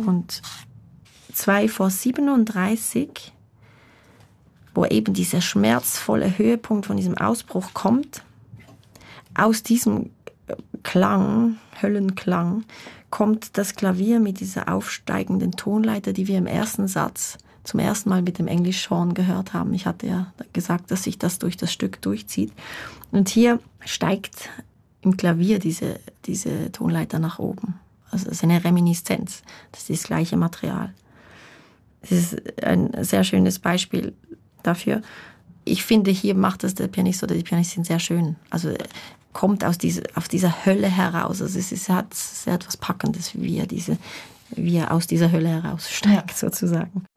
und 2:37, wo eben dieser schmerzvolle Höhepunkt von diesem Ausbruch kommt, aus diesem Klang, Höllenklang, kommt das Klavier mit dieser aufsteigenden Tonleiter, die wir im ersten Satz zum ersten Mal mit dem Englischhorn gehört haben. Ich hatte ja gesagt, dass sich das durch das Stück durchzieht. Und hier steigt im Klavier diese Tonleiter nach oben. Also es ist eine Reminiszenz. Das ist das gleiche Material. Es ist ein sehr schönes Beispiel dafür. Ich finde, hier macht das der Pianist oder die Pianistin sehr schön. Also kommt aus dieser Hölle heraus. Also es hat sehr etwas Packendes, wie er aus dieser Hölle heraussteigt, sozusagen.